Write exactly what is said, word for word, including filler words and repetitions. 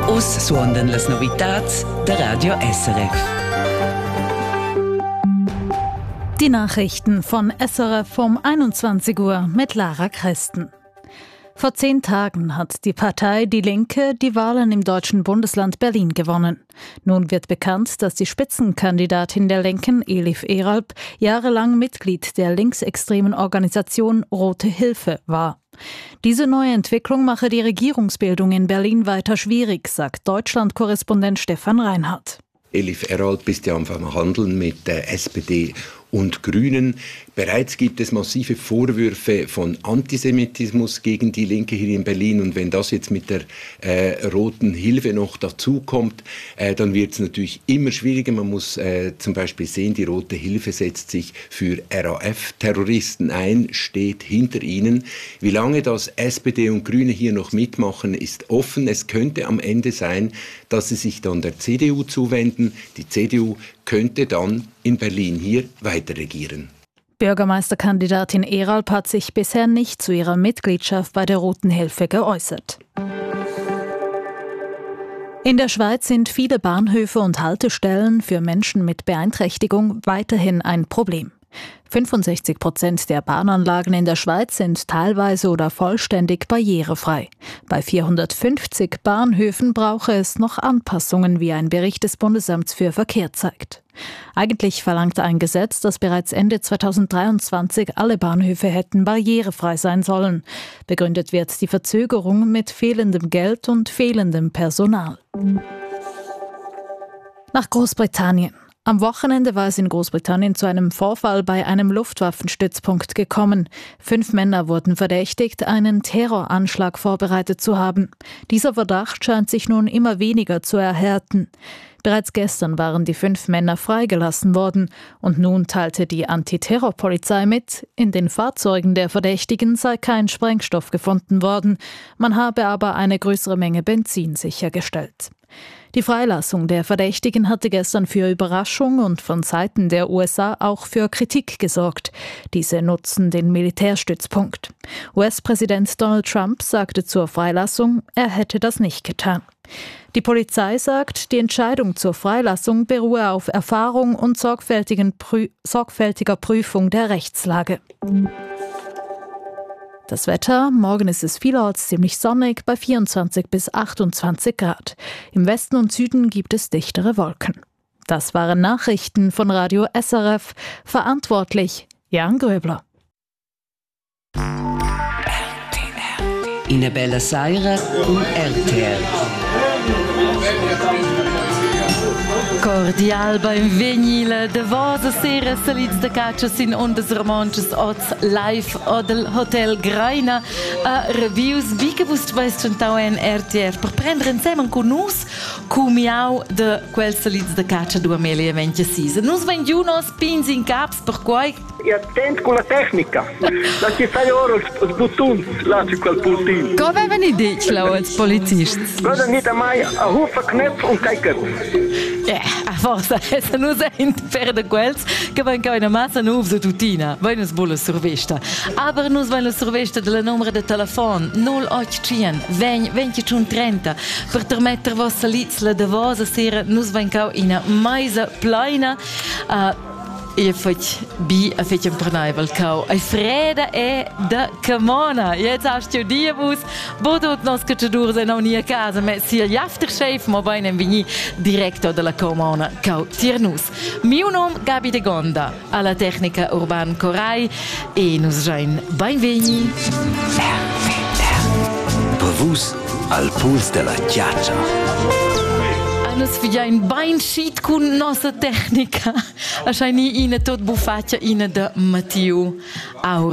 Us suondan las novitats der Radio S R F. Die Nachrichten von S R F vom einundzwanzig Uhr mit Lara Christen. Vor zehn Tagen hat die Partei Die Linke die Wahlen im deutschen Bundesland Berlin gewonnen. Nun wird bekannt, dass die Spitzenkandidatin der Linken, Elif Eralp, jahrelang Mitglied der linksextremen Organisation Rote Hilfe war. Diese neue Entwicklung mache die Regierungsbildung in Berlin weiter schwierig, sagt Deutschland-Korrespondent Stefan Reinhardt. Elif Eralp ist ja am Verhandeln mit der S P D und Grünen. Bereits gibt es massive Vorwürfe von Antisemitismus gegen die Linke hier in Berlin. Und wenn das jetzt mit der äh, Roten Hilfe noch dazukommt, äh, dann wird es natürlich immer schwieriger. Man muss äh, zum Beispiel sehen, die Rote Hilfe setzt sich für R A F-Terroristen ein, steht hinter ihnen. Wie lange das S P D und Grüne hier noch mitmachen, ist offen. Es könnte am Ende sein, dass sie sich dann der C D U zuwenden. Die C D U könnte dann in Berlin hier weiter regieren. Bürgermeisterkandidatin Eralp hat sich bisher nicht zu ihrer Mitgliedschaft bei der Roten Hilfe geäußert. In der Schweiz sind viele Bahnhöfe und Haltestellen für Menschen mit Beeinträchtigung weiterhin ein Problem. fünfundsechzig Prozent der Bahnanlagen in der Schweiz sind teilweise oder vollständig barrierefrei. Bei vierhundertfünfzig Bahnhöfen brauche es noch Anpassungen, wie ein Bericht des Bundesamts für Verkehr zeigt. Eigentlich verlangt ein Gesetz, dass bereits Ende zweitausenddreiundzwanzig alle Bahnhöfe hätten barrierefrei sein sollen. Begründet wird die Verzögerung mit fehlendem Geld und fehlendem Personal. Nach Großbritannien. Am Wochenende war es in Großbritannien zu einem Vorfall bei einem Luftwaffenstützpunkt gekommen. Fünf Männer wurden verdächtigt, einen Terroranschlag vorbereitet zu haben. Dieser Verdacht scheint sich nun immer weniger zu erhärten. Bereits gestern waren die fünf Männer freigelassen worden und nun teilte die Antiterrorpolizei mit, in den Fahrzeugen der Verdächtigen sei kein Sprengstoff gefunden worden, man habe aber eine größere Menge Benzin sichergestellt. Die Freilassung der Verdächtigen hatte gestern für Überraschung und von Seiten der U S A auch für Kritik gesorgt. Diese nutzen den Militärstützpunkt. U S-Präsident Donald Trump sagte zur Freilassung, er hätte das nicht getan. Die Polizei sagt, die Entscheidung zur Freilassung beruhe auf Erfahrung und sorgfältigen Prü- sorgfältiger Prüfung der Rechtslage. Das Wetter, morgen ist es vielorts ziemlich sonnig bei vierundzwanzig bis achtundzwanzig Grad. Im Westen und Süden gibt es dichtere Wolken. Das waren Nachrichten von Radio S R F. Verantwortlich Jan Gröbler. In a bella saira un R T L. Cordial benvenile de vosa sera salits da caccia sin ondas romanches oz live odel Hotel Graina a reviews vi che vos veist centau en R T F per prendere insieme con nus cumiau de quel salits da caccia duemilaventisei. Nus vendiunos pins in caps per quai e attento con la tecnica. La ci fai ora os buttons là su quel pultino. Come avevano detto là als polizist? Guarda nicht mai a Hufe Knöpfe und Keiker. Ja, a forza, essa non sent per de quels che van ca una massa nuova tutina. Vai nos bolle survesta. Aber nos van la survesta della numero de telefon null otto cento venti trenta per permettere vostra litzla de vosa sera nos van ca in maisa pleina. Uh, E fac bi a fecem pernaivel cau. Ai freda e da Camona. Jetzt hast du die bus. Bodot nos cacciadur se non a casa, ma sia gli afterchef, ma bene vini diretto della Camona cau Tiernus. Mio nom Gabi de Gonda, alla tecnica Urban Corai e nos jain benveni. Per vus al puls della chiaccia. Nos figliain bain shit cun nostra tecnica. A shaini ina tot bufaccia ina da Matiu. Au